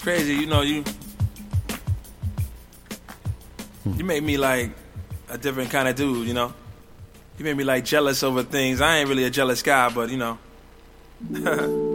crazy. You know, you made me like a different kind of dude, you know? You made me like jealous over things. I ain't really a jealous guy, but you know.